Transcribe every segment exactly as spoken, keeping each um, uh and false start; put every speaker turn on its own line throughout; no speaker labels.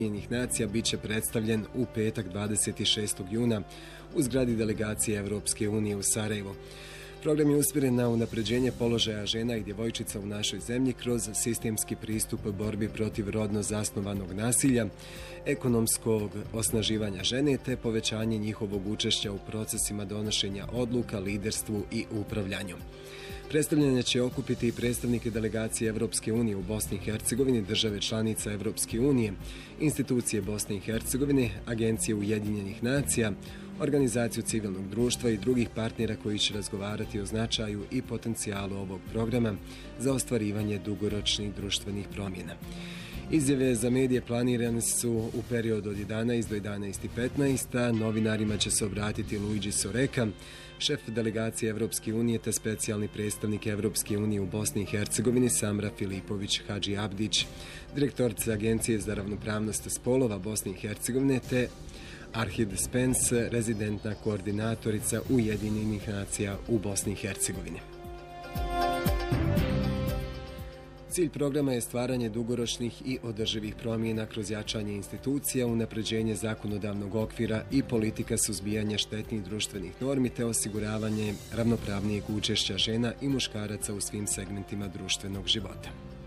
Ujedinjenih nacija bit će predstavljen u petak dvadeset šestog juna u zgradi delegacije Evropske unije u Sarajevu. Program je usmjeren na unapređenje položaja žena i djevojčica u našoj zemlji kroz sistemski pristup borbi protiv rodno zasnovanog nasilja, ekonomskog osnaživanja žene te povećanje njihovog učešća u procesima donošenja odluka, liderstvu i upravljanju. Predstavljanje će okupiti i predstavnike delegacije Evropske unije u Bosni i Hercegovini, države članica Evropske unije, institucije Bosne i Hercegovine, agencije Ujedinjenih nacija, organizaciju civilnog društva i drugih partnera koji će razgovarati o značaju i potencijalu ovog programa za ostvarivanje dugoročnih društvenih promjena. Izjave za medije planirane su u periodu od jedanaest do jedanaest i petnaest, a novinarima će se obratiti Luigi Soreka, šef delegacije Evropske unije te specijalni predstavnik Evropske unije u Bosni i Hercegovini Samra Filipović Hadži Abdić, direktorica Agencije za ravnopravnost spolova Bosne i Hercegovine te Arhid Spence, rezidentna koordinatorica Ujedinjenih nacija u Bosni i Hercegovini. Cilj programa je stvaranje dugoročnih i održivih promjena kroz jačanje institucija, unapređenje zakonodavnog okvira i politika suzbijanja štetnih društvenih normi te osiguravanje ravnopravnijeg učešća žena i muškaraca u svim segmentima društvenog života.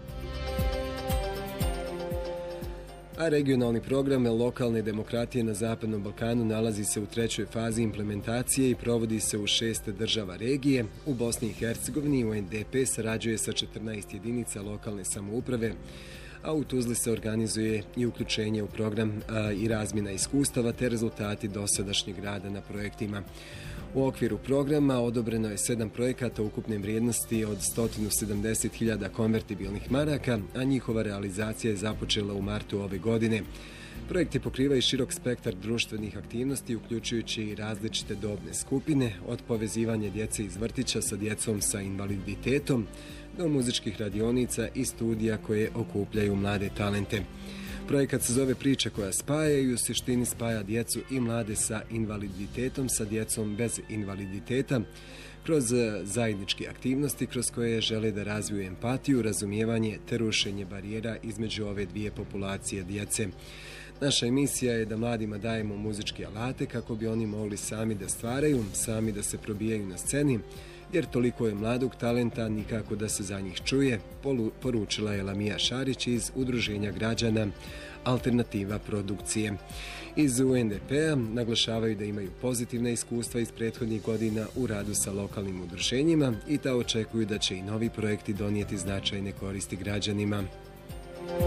A regionalni program lokalne demokratije na Zapadnom Balkanu nalazi se u trećoj fazi implementacije i provodi se u šest država regije. U Bosni i Hercegovini U N D P sarađuje sa četrnaest jedinica lokalne samouprave, a u Tuzli se organizuje i uključenje u program a, i razmjena iskustava te rezultati dosadašnjeg rada na projektima. U okviru programa odobreno je sedam projekata ukupne vrijednosti od sto sedamdeset hiljada konvertibilnih maraka, a njihova realizacija je započela u martu ove godine. Projekti pokrivaju širok spektar društvenih aktivnosti, uključujući i različite dobne skupine, od povezivanja djece iz vrtića sa djecom sa invaliditetom do muzičkih radionica i studija koje okupljaju mlade talente. Projekat se zove Priča koja spaja i u suštini spaja djecu i mlade sa invaliditetom sa djecom bez invaliditeta kroz zajedničke aktivnosti kroz koje žele da razviju empatiju, razumijevanje te rušenje barijera između ove dvije populacije djece. Naša emisija je da mladima dajemo muzičke alate kako bi oni mogli sami da stvaraju, sami da se probijaju na sceni, jer toliko je mladog talenta, nikako da se za njih čuje, poručila je Lamija Šarić iz Udruženja građana Alternativa produkcije. Iz U N D P-a naglašavaju da imaju pozitivna iskustva iz prethodnih godina u radu sa lokalnim udruženjima i da očekuju da će i novi projekti donijeti značajne koristi građanima.